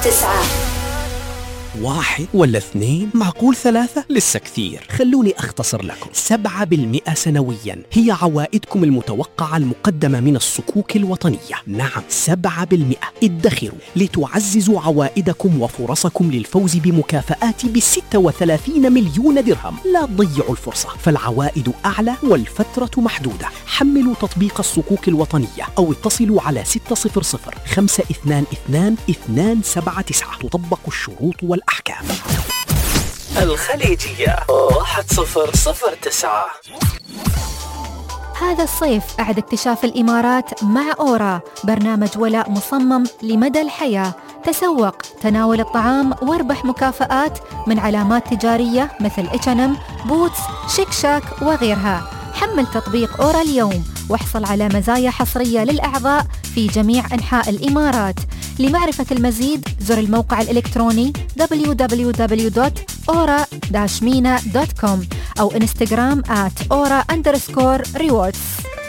9. 1 ولا 2؟ معقول 3؟ لسه كثير. خلوني أختصر لكم. 7% سنويا هي عوائدكم المتوقعة المقدمة من الصكوك الوطنية. نعم، 7%. ادخروا لتعززوا عوائدكم وفرصكم للفوز بمكافآت ب36 مليون درهم. لا تضيعوا الفرصة، فالعوائد أعلى والفترة محدودة. حملوا تطبيق الصكوك الوطنية أو اتصلوا على 600 522 279. تطبق الشروط والأحكام. الخليجية 1009. هذا الصيف أعد اكتشاف الإمارات مع أورا، برنامج ولاء مصمم لمدى الحياة. تسوق، تناول الطعام واربح مكافآت من علامات تجارية مثل H&M، بوتس، شيك شاك وغيرها. حمل تطبيق أورا اليوم واحصل على مزايا حصرية للأعضاء في جميع أنحاء الإمارات. لمعرفة المزيد زر الموقع الإلكتروني www.ora-mina.com أو إنستغرام @ora_rewards.